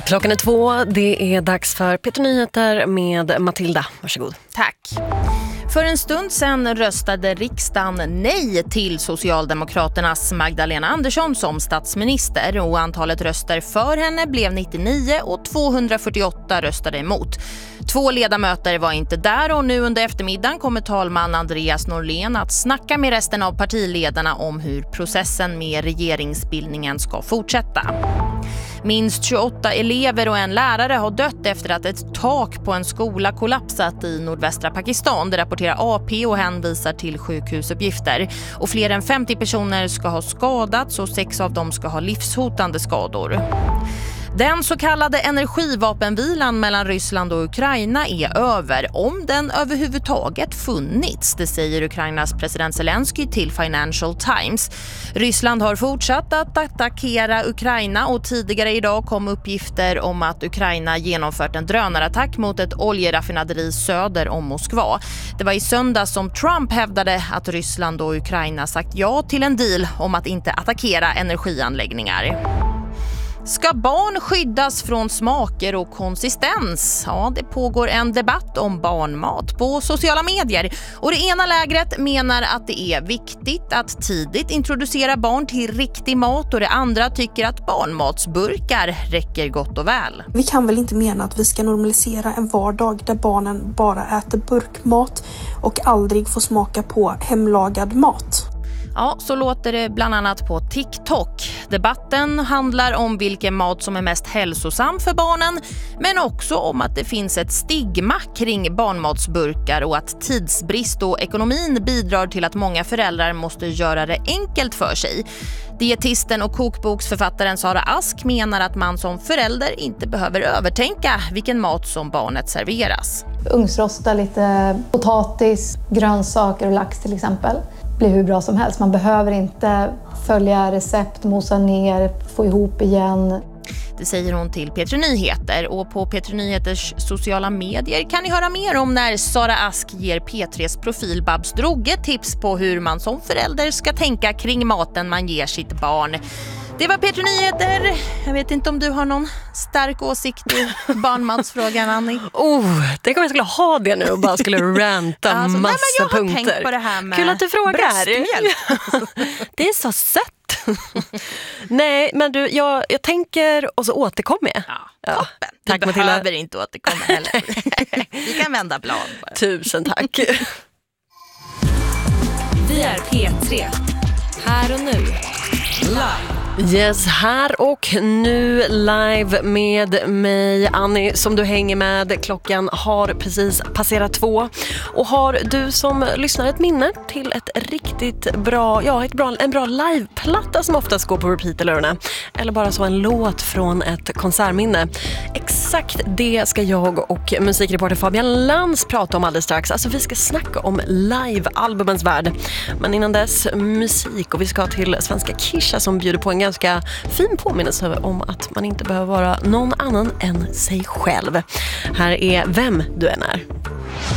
Klockan är 2, det är dags för Peter Nyheter med Matilda. Varsågod. Tack. För en stund sedan röstade riksdagen nej till Socialdemokraternas Magdalena Andersson som statsminister och antalet röster för henne blev 99 och 248 röstade emot. 2 ledamöter var inte där och nu under eftermiddagen kommer talman Andreas Norlén att snacka med resten av partiledarna om hur processen med regeringsbildningen ska fortsätta. Minst 28 elever och en lärare har dött efter att ett tak på en skola kollapsat i nordvästra Pakistan. Det rapporterar AP och hänvisar till sjukhusuppgifter. Och fler än 50 personer ska ha skadats och 6 av dem ska ha livshotande skador. Den så kallade energivapenvilan mellan Ryssland och Ukraina är över, om den överhuvudtaget funnits, det säger Ukrainas president Zelensky till Financial Times. Ryssland har fortsatt att attackera Ukraina och tidigare idag kom uppgifter om att Ukraina genomfört en drönarattack mot ett oljeraffinaderi söder om Moskva. Det var i söndag som Trump hävdade att Ryssland och Ukraina sagt ja till en deal om att inte attackera energianläggningar. Ska barn skyddas från smaker och konsistens? Ja, det pågår en debatt om barnmat på sociala medier. Och det ena lägret menar att det är viktigt att tidigt introducera barn till riktig mat och det andra tycker att barnmatsburkar räcker gott och väl. Vi kan väl inte mena att vi ska normalisera en vardag där barnen bara äter burkmat och aldrig får smaka på hemlagad mat. Ja, så låter det bland annat på TikTok. Debatten handlar om vilken mat som är mest hälsosam för barnen, men också om att det finns ett stigma kring barnmatsburkar och att tidsbrist och ekonomin bidrar till att många föräldrar måste göra det enkelt för sig. Dietisten och kokboksförfattaren Sara Ask menar att man som förälder inte behöver övertänka vilken mat som barnet serveras. Ugnsrosta lite potatis, grönsaker och lax till exempel. Blir hur bra som helst. Man behöver inte följa recept, mosa ner, få ihop igen. Det säger hon till P3 Nyheter och på P3 Nyheters sociala medier kan ni höra mer om när Sara Ask ger P3s profil Babs Droge tips på hur man som förälder ska tänka kring maten man ger sitt barn. Det var P3 Nyheter. Jag vet inte om du har någon stark åsikt i barnmatsfrågan, Annie. Tänk om jag skulle ha det nu och bara skulle ranta alltså, massa jag har punkter. Tänkt på det här med kul att du frågar. Bröstmjölk. Det är så sött. Nej, men du, jag tänker och så återkommer jag. Ja, toppen. Du tack, Matilda. Behöver inte återkomma heller. Vi kan vända blad bara. Tusen tack. Vi är P3. Här och nu. Live. Yes, här och nu live med mig, Annie, som du hänger med. Klockan har precis passerat 2. Och har du som lyssnar ett minne till ett riktigt bra, en bra liveplatta som oftast går på repeat eller öronen, eller bara så en låt från ett konsertminne. Exakt det ska jag och musikreporter Fabian Lantz prata om alldeles strax. Alltså vi ska snacka om live-albumens värld. Men innan dess musik, och vi ska till svenska Kisha som bjuder på en ganska fin påminnelse om att man inte behöver vara någon annan än sig själv. Här är Vem du än är.